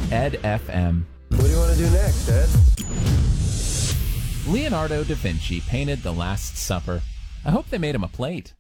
Ed FM. What do you want to do next, Ed? Leonardo da Vinci painted The Last Supper. I hope they made him a plate.